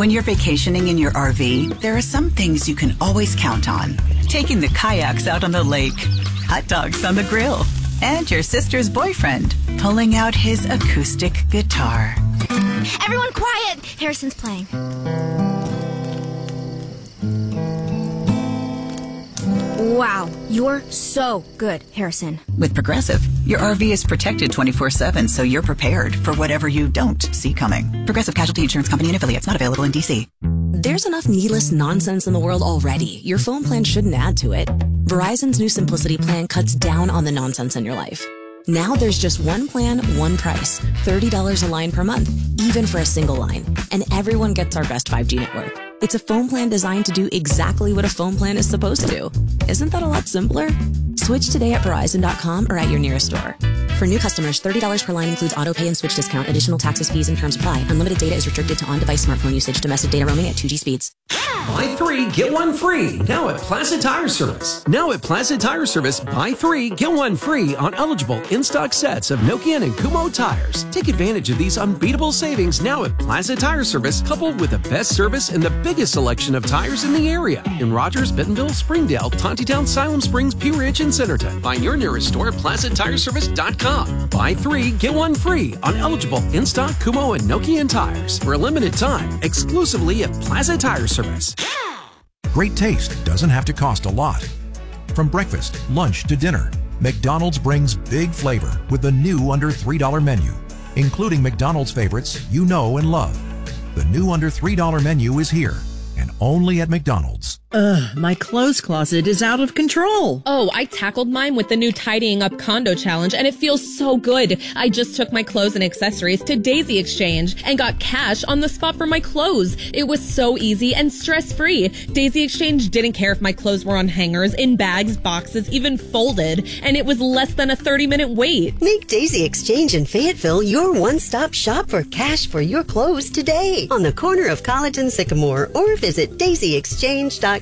When you're vacationing in your RV, there are some things you can always count on. Taking the kayaks out on the lake, hot dogs on the grill, and your sister's boyfriend pulling out his acoustic guitar. Everyone quiet! Harrison's playing. Wow, you're so good, Harrison. With Progressive, your RV is protected 24/7, so you're prepared for whatever you don't see coming. Progressive Casualty Insurance Company and Affiliates, not available in D.C. There's enough needless nonsense in the world already. Your phone plan shouldn't add to it. Verizon's new Simplicity plan cuts down on the nonsense in your life. Now there's just one plan, one price, $30 a line per month, even for a single line. And everyone gets our best 5G network. It's a phone plan designed to do exactly what a phone plan is supposed to do. Isn't that a lot simpler? Switch today at Verizon.com or at your nearest store. For new customers, $30 per line includes auto pay and switch discount. Additional taxes, fees, and terms apply. Unlimited data is restricted to on-device smartphone usage. Domestic data roaming at 2G speeds. Buy 3, get 1 free. Now at Plaza Tire Service. Buy 3, get 1 free on eligible in-stock sets of Nokian and Kumho tires. Take advantage of these unbeatable savings now at Plaza Tire Service, coupled with the best service and the biggest selection of tires in the area. In Rogers, Bentonville, Springdale, Tontitown, Siloam Springs, Pea Ridge, and Centerton. Find your nearest store at PlazaTireService.com. Buy 3, get 1 free on eligible in-stock Kumho and Nokian tires for a limited time, exclusively at Plaza Tire Service. Great taste doesn't have to cost a lot. From breakfast, lunch to dinner, McDonald's brings big flavor with the new under $3 menu, including McDonald's favorites you know and love. The new under $3 menu is here, and only at McDonald's. My clothes closet is out of control. Oh, I tackled mine with the new Tidying Up Condo Challenge, and it feels so good. I just took my clothes and accessories to Daisy Exchange and got cash on the spot for my clothes. It was so easy and stress-free. Daisy Exchange didn't care if my clothes were on hangers, in bags, boxes, even folded, and it was less than a 30-minute wait. Make Daisy Exchange in Fayetteville your one-stop shop for cash for your clothes today on the corner of College and Sycamore, or visit daisyexchange.com.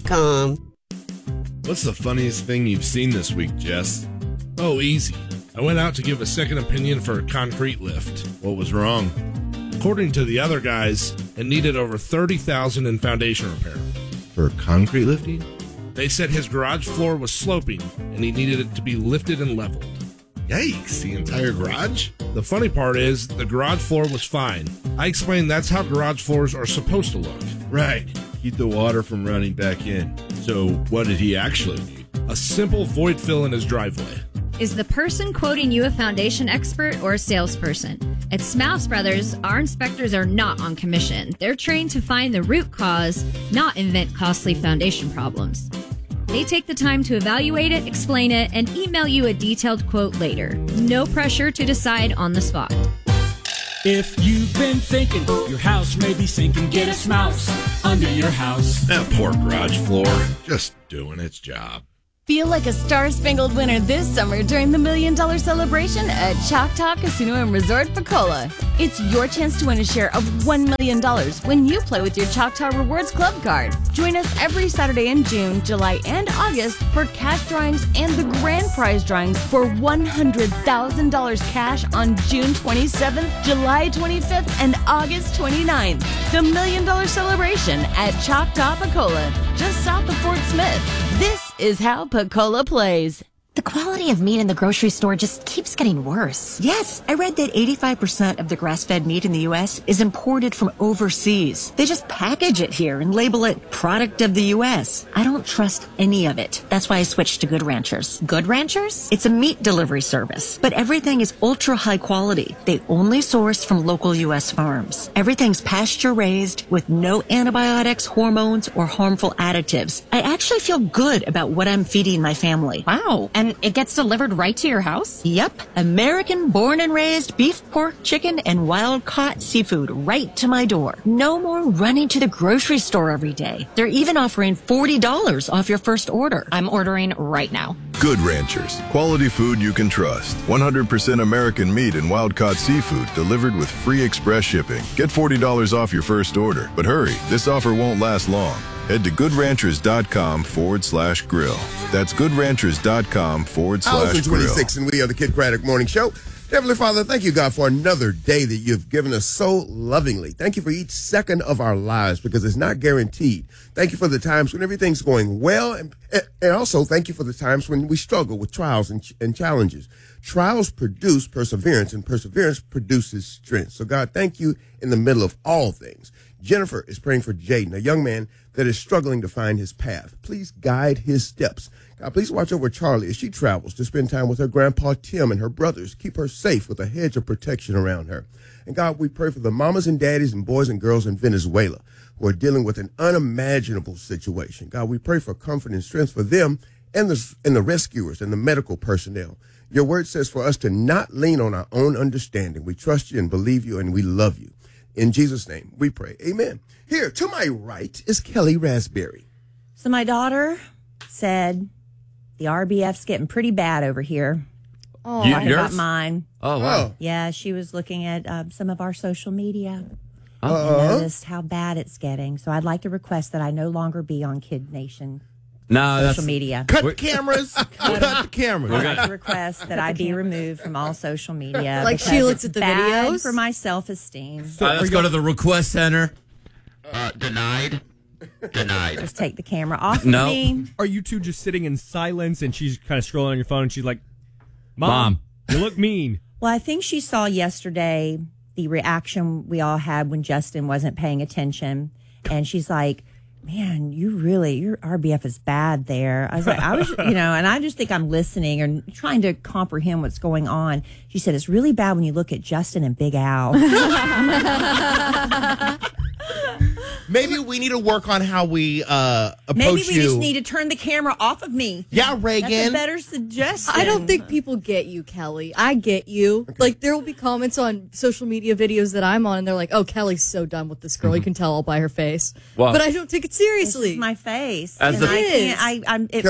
What's the funniest thing you've seen this week, Jess? Oh, easy. I went out to give a second opinion for a concrete lift. What was wrong? According to the other guys, it needed over $30,000 in foundation repair. For concrete lifting? They said his garage floor was sloping and he needed it to be lifted and leveled. Yikes, the entire garage? The funny part is, the garage floor was fine. I explained that's how garage floors are supposed to look. Right. Keep the water from running back in. So what did he actually need? A simple void fill in his driveway. Is the person quoting you a foundation expert or a salesperson? At Smouse Brothers, our inspectors are not on commission. They're trained to find the root cause, not invent costly foundation problems. They take the time to evaluate it, explain it, and email you a detailed quote later. No pressure to decide on the spot. If you've been thinking your house may be sinking, get a Smouse under your house. That poor garage floor, just doing its job. Feel like a star-spangled winner this summer during the $1 Million celebration at Choctaw Casino and Resort Pacola. It's your chance to win a share of $1 million when you play with your Choctaw Rewards Club card. Join us every Saturday in June, July, and August for cash drawings and the grand prize drawings for $100,000 cash on June 27th, July 25th, and August 29th. The $1 Million celebration at Choctaw Pacola, just south of Fort Smith. This is how Pacola plays. The quality of meat in the grocery store just keeps getting worse. Yes, I read that 85% of the grass-fed meat in the U.S. is imported from overseas. They just package it here and label it product of the U.S. I don't trust any of it. That's why I switched to Good Ranchers. Good Ranchers? It's a meat delivery service, but everything is ultra high quality. They only source from local U.S. farms. Everything's pasture-raised with no antibiotics, hormones, or harmful additives. I actually feel good about what I'm feeding my family. Wow. And it gets delivered right to your house? Yep. American born and raised beef, pork, chicken, and wild-caught seafood right to my door. No more running to the grocery store every day. They're even offering $40 off your first order. I'm ordering right now. Good Ranchers. Quality food you can trust. 100% American meat and wild-caught seafood delivered with free express shipping. Get $40 off your first order. But hurry, this offer won't last long. Head to goodranchers.com/grill. That's goodranchers.com/grill. 26, and we are the Kid Craddock Morning Show. Heavenly Father, thank you, God, for another day that you've given us so lovingly. Thank you for each second of our lives because it's not guaranteed. Thank you for the times when everything's going well. And also thank you for the times when we struggle with trials and challenges. Trials produce perseverance, and perseverance produces strength. So, God, thank you in the middle of all things. Jennifer is praying for Jaden, a young man that is struggling to find his path. Please guide his steps. God, please watch over Charlie as she travels to spend time with her grandpa Tim and her brothers. Keep her safe with a hedge of protection around her. And God, we pray for the mamas and daddies and boys and girls in Venezuela who are dealing with an unimaginable situation. God, we pray for comfort and strength for them and the rescuers and the medical personnel. Your word says for us to not lean on our own understanding. We trust you and believe you and we love you. In Jesus' name, we pray. Amen. Here, to my right is Kelly Raspberry. So my daughter said the RBF's getting pretty bad over here. Oh, I got mine. Oh, wow. Yeah, she was looking at some of our social media. And noticed how bad it's getting. So I'd like to request that I no longer be on Kid Nation social media. Cut the cameras. Cut the cameras. I'd like to request that I be removed from all social media. Like she looks at the bad videos? for my self-esteem. Let's go to the request center. Denied. Just take the camera off of No. me. Are you two just sitting in silence and she's kind of scrolling on your phone and she's like, Mom. You look mean. Well, I think she saw yesterday the reaction we all had when Justin wasn't paying attention. And she's like, man, your RBF is bad there. I was like, and I just think I'm listening and trying to comprehend what's going on. She said, it's really bad when you look at Justin and Big Al. Maybe we need to work on how we approach Maybe we you. just need to turn the camera off of me. Yeah, Reagan. That's a better suggestion. I don't think people get you, Kelly. I get you. Okay. Like, there will be comments on social media videos that I'm on, and they're like, oh, Kelly's so done with this girl. You can tell all by her face. Well, but I don't take it seriously. This is my face. As and it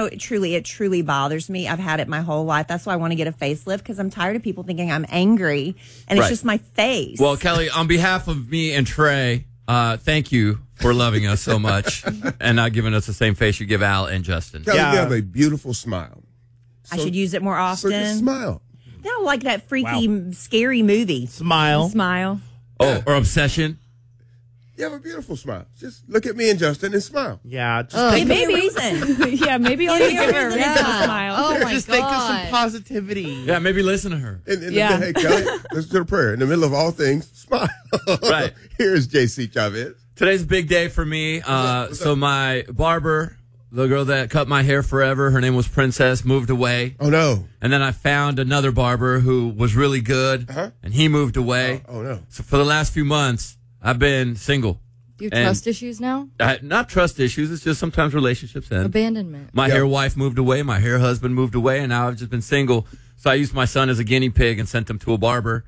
truly bothers me. I've had it my whole life. That's why I want to get a facelift, because I'm tired of people thinking I'm angry, and it's just my face. Well, Kelly, on behalf of me and Trey, thank you for loving us so much and not giving us the same face you give Al and Justin. Kelly, you have a beautiful smile. I should use it more often. So just smile. No, like that freaky, scary movie. Smile. Oh, or Obsession. You have a beautiful smile. Just look at me and Justin and smile. Yeah. Just give me a reason. Yeah, maybe I'll give her a reason to smile. Oh, my just God. think of some positivity. Yeah, maybe listen to her. Hey, Kelly, listen to the prayer. In the middle of all things, smile. Right. Here's JC Chavez. Today's a big day for me. So my barber, the girl that cut my hair forever, her name was Princess, moved away. Oh, no. And then I found another barber who was really good, and he moved away. Oh, no. So for the last few months, I've been single. Do you have trust issues now? Not trust issues. It's just sometimes relationships end. Abandonment. My hair wife moved away. My hair husband moved away. And now I've just been single. So I used my son as a guinea pig and sent him to a barber.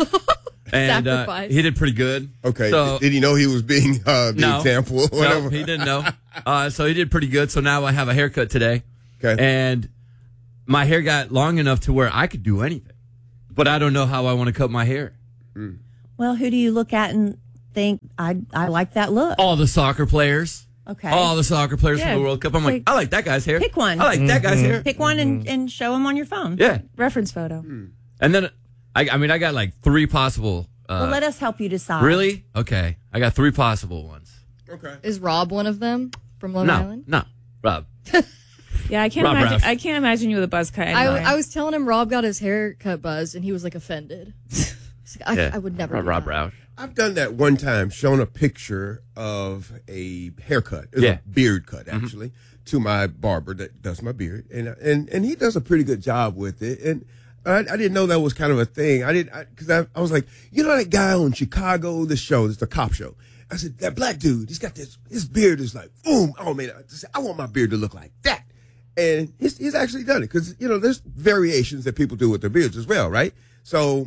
And he did pretty good. Okay. So, did he know he was being the example? Or whatever? No, he didn't know. So he did pretty good. So now I have a haircut today. Okay. And my hair got long enough to where I could do anything. But I don't know how I want to cut my hair. Well, who do you look at and think, I like that look? All the soccer players. Okay. All the soccer players from the World Cup. I'm like, I like that guy's hair. Pick one. I like that guy's hair. Pick one and show them on your phone. Yeah. Reference photo. And then, I got like 3 possible. Well, let us help you decide. Really? Okay. I got 3 possible ones. Okay. Is Rob one of them from Long Island? No. Rob. Yeah, I can't Rob imagine. Raff. I can't imagine you with a buzz cut. Anyway. I was telling him Rob got his haircut buzzed, and he was like offended. He's like, I would never. Rob Roush. I've done that one time, shown a picture of a haircut. It was a beard cut, actually, to my barber that does my beard. And he does a pretty good job with it. And I didn't know that was kind of a thing. Because I was like, you know that guy on Chicago, the show, it's the cop show. I said, that black dude, he's got his beard is like, boom. Oh, man, I want my beard to look like that. And he's actually done it. Because, there's variations that people do with their beards as well, right? So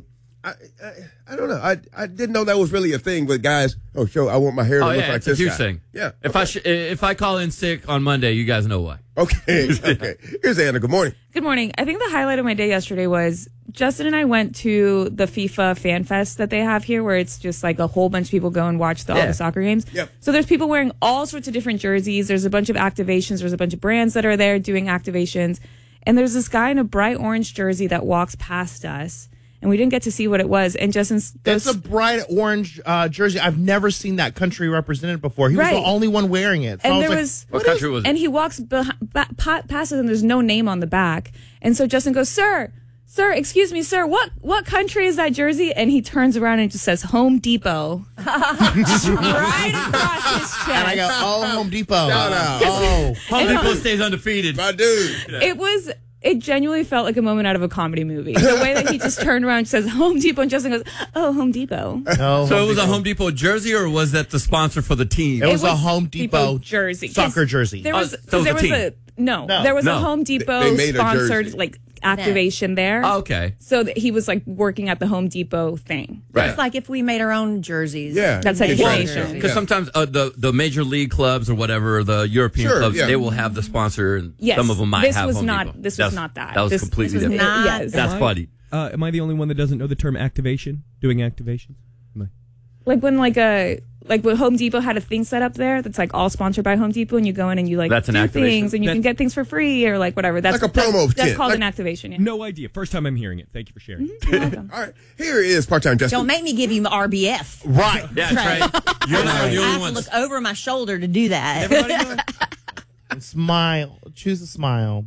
I don't know. I didn't know that was really a thing with guys. Oh, I want my hair to look like it's this a huge guy. thing. Yeah. If I call in sick on Monday, you guys know why. Okay. Here's Anna. Good morning. Good morning. I think the highlight of my day yesterday was Justin and I went to the FIFA Fan Fest that they have here, where it's just like a whole bunch of people go and watch all the soccer games. Yep. So there's people wearing all sorts of different jerseys. There's a bunch of activations. There's a bunch of brands that are there doing activations. And there's this guy in a bright orange jersey that walks past us. and we didn't get to see what it was. And Justin It's a bright orange jersey. I've never seen that country represented before. He was the only one wearing it. So and I there like, was what country was it? And he walks past us, and there's no name on the back. And so Justin goes, "Sir, excuse me, sir. What country is that jersey?" And he turns around and just says, "Home Depot." Just right across his chest. And I go, "Oh, Home Depot." Shout out. Oh, Home Depot stays undefeated. My dude. It genuinely felt like a moment out of a comedy movie. The way that he just turned around and says Home Depot, and Justin goes, "Oh, Home Depot." So it was a Home Depot jersey, or was that the sponsor for the team? It was a Home Depot jersey, soccer jersey. There was, so there the was team. there was a Home Depot They made a sponsored jersey. like activation there. Oh, okay. So that he was like working at the Home Depot thing. Right. It's like if we made our own jerseys. Yeah. That's like Because nation. sometimes the major league clubs or whatever, the European Sure, clubs, yeah. they will have the sponsor, and Yes. some of them might This have was Home not- Depot. this was not that. That was This completely was different. not- yes. That's funny. Am I the only one that doesn't know the term activation? Doing activation? Like when when Home Depot had a thing set up there that's like all sponsored by Home Depot, and you go in and you like That's an do activation? things, and you can get things for free or like whatever. That's Like a promo That's kit. called Like- an activation. Yeah. No idea. First time I'm hearing it. Thank you for sharing. All right. Here is part-time Justin. Don't make me give you my RBF. Right. Yeah, that's right. You're not the I only have to one. look over my shoulder to do that. Everybody do it. And smile. Choose a smile.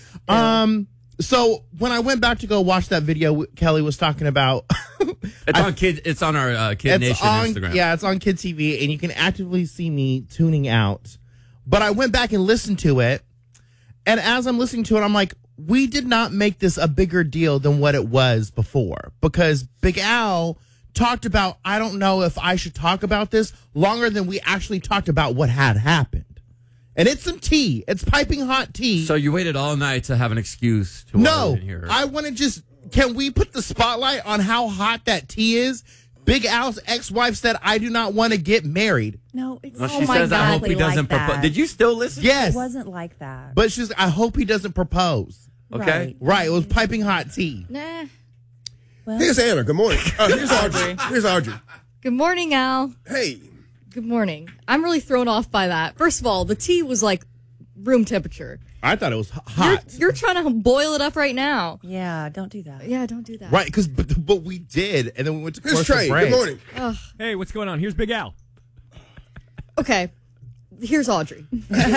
So when I went back to go watch that video Kelly was talking about, It's on our Kid Nation Instagram. Yeah, it's on Kid TV, and you can actively see me tuning out. But I went back and listened to it, and as I'm listening to it, I'm like, we did not make this a bigger deal than what it was before, because Big Al talked about, I don't know if I should talk about this, longer than we actually talked about what had happened. And it's some tea. It's piping hot tea. So you waited all night to have an excuse to No, hear. I want to just, can we put the spotlight on how hot that tea is? Big Al's ex-wife said, "I do not want to get married." No, it's Well, not she says, "I hope he doesn't like propose." that. Did you still listen? Yes. It wasn't like that. But she's, I hope he doesn't propose. Okay. Right. It was piping hot tea. Nah. Here's Anna. Good morning. Here's Audrey. Here's Audrey. Good morning, Al. Hey. Good morning. I'm really thrown off by that. First of all, the tea was like room temperature. I thought it was hot. You're trying to boil it up right now. Yeah, don't do that. Yeah, don't do that. Right, because but we did, and then we went to Here's commercial Trey. break. Good morning. Ugh. Hey, what's going on? Here's Big Al. Okay. Here's Audrey.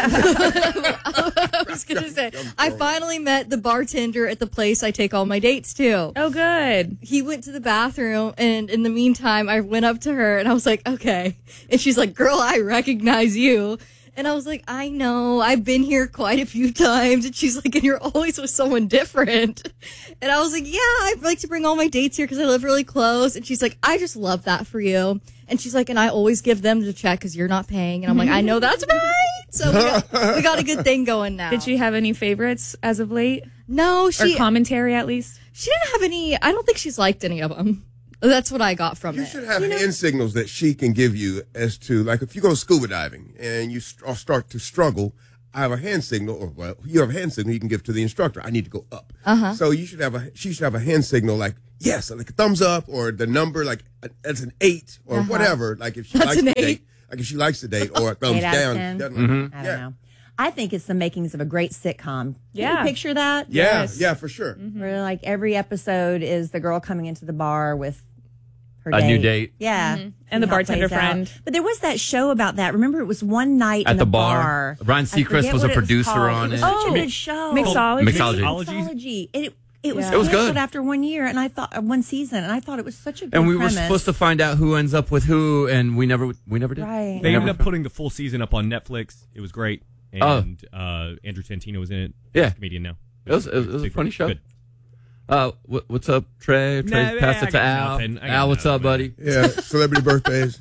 I was going to say, I finally met the bartender at the place I take all my dates to. Oh, good. He went to the bathroom, and in the meantime, I went up to her, and I was like, okay. And she's like, girl, I recognize you. And I was like, I know, I've been here quite a few times. And she's like, and you're always with someone different. And I was like, yeah, I like to bring all my dates here because I live really close. And she's like, I just love that for you. And she's like, and I always give them the check because you're not paying. And I'm like, I know that's right. So we got a good thing going now. Did she have any favorites as of late? No, or commentary at least. She didn't have any. I don't think she's liked any of them. That's what I got from You it. should have hand signals that she can give you as to, like, if you go scuba diving and you start to struggle, I have a hand signal, or well, you have a hand signal you can give to the instructor. I need to go up. Uh-huh. So she should have a hand signal like, yes, like a thumbs up, or the number like that's an 8 or whatever. Like if she likes the date, like if she likes the date, or a thumbs 8 out of down. 10? Mm-hmm. I don't know. I think it's the makings of a great sitcom. Can Yeah. you picture that? Yeah, yeah, for sure. Where like every episode is the girl coming into the bar with her A new date. Yeah. And See the how it bartender plays out. friend. But there was that show about that. Remember, it was one night At in the a bar. Ryan I forget Seacrest was what a it producer called. on It was it. such a good show. Mixology. Mixology. It was It was canceled good. after one year, and I thought one season, and I thought it was such a good And we were premise. supposed to find out who ends up with who, and we never did. Right. They ended up putting the full season up on Netflix. It was great. And Andrew Santino was in it. Yeah. He's a comedian now. It was a funny show. Good. What's up, Trey? Trey, pass it to Al. Al, what's up, buddy? Yeah, celebrity birthdays.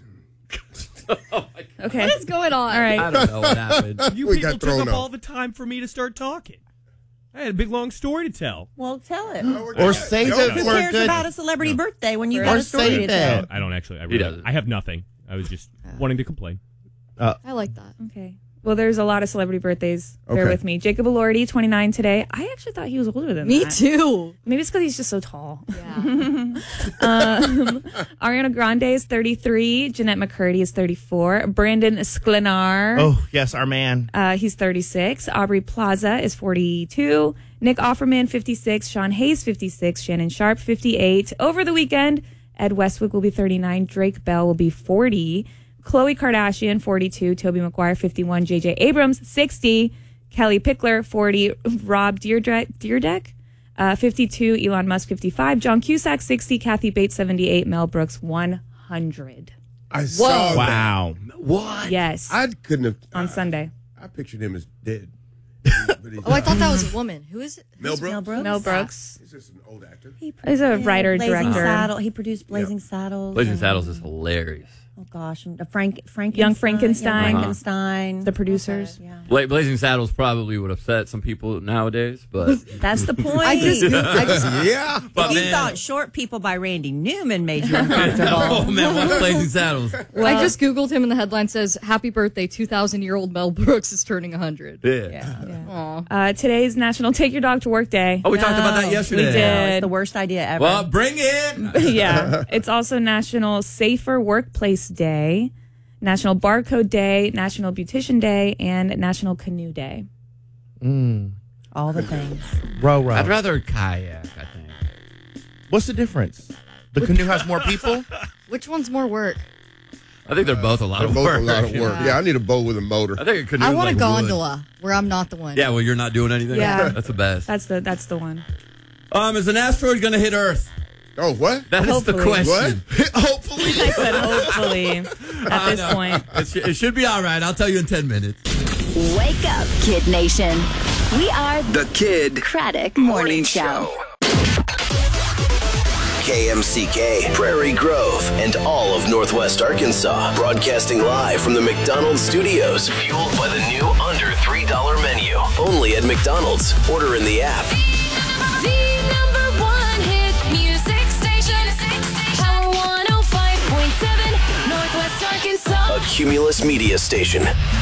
Okay. What is going on? All right. I don't know what happened. You We people got took thrown up off. all the time for me to start talking. I had a big, long story to tell. Well, tell it. Or save it Who for a cares good. about a celebrity birthday when you got Or a story to save tell? it. I don't actually. He doesn't. I have nothing. I was just wanting to complain. I like that. Okay. Well, there's a lot of celebrity birthdays. Bear Okay. with me. Jacob Elordi, 29 today. I actually thought he was older than Me that. too. Maybe it's because he's just so tall. Yeah. Ariana Grande is 33. Jeanette McCurdy is 34. Brandon Sklenar. Oh, yes, our man. He's 36. Aubrey Plaza is 42. Nick Offerman, 56. Sean Hayes, 56. Shannon Sharp, 58. Over the weekend, Ed Westwick will be 39. Drake Bell will be 40. Khloe Kardashian, 42. Tobey Maguire, 51. J.J. Abrams, 60. Kelly Pickler, 40. Rob Dyrdek, 52. Elon Musk, 55. John Cusack, 60. Kathy Bates, 78. Mel Brooks, 100. I saw that. Wow. What? Yes. I couldn't have. On Sunday. I pictured him as dead. Oh, I thought that was a woman. Who is it? Mel Brooks. Mel Brooks. He's just an old actor. He's a writer, Blazing director. Saddle. He produced Blazing Saddles. Blazing Saddles is hilarious. Oh gosh, Frankenstein. Young Frankenstein. Young Frankenstein. The producers. Yeah. Blazing Saddles probably would upset some people nowadays, but That's the point. Yeah. But If you man- thought Short People by Randy Newman made you uncomfortable. Oh man, what's Blazing Saddles? I just Googled him and the headline says, Happy birthday, 2,000-year-old Mel Brooks is turning 100. Yeah. Today's National Take Your Dog to Work Day. Oh, we talked about that yesterday. We No, it's did. the worst idea ever. Well, bring it. Yeah. It's also National Safer Workplace Day, National Barcode Day, National Beautician Day, and National Canoe Day. All the things. Row. I'd rather kayak, I think. What's the difference? The canoe has more people? Which one's more work? I think they're both a lot They're of both work. a lot of work. Yeah, I need a boat with a motor. I think a canoe I is want like a gondola wood. where I'm not the one. Yeah, well, you're not doing anything. Yeah. That's the best. That's the one. Is an asteroid going to hit Earth? Oh, what? That is the Hopefully. question. Hopefully. I said hopefully at this know. point. It should be all right. I'll tell you in 10 minutes. Wake up, Kid Nation. We are The Kid Craddock Morning Show. KMCK, Prairie Grove, and all of Northwest Arkansas. Broadcasting live from the McDonald's studios. Fueled by the new under $3 menu. Only at McDonald's. Order in the app. The number one hit music station. Power 105.7, Northwest Arkansas. A Cumulus Media Station.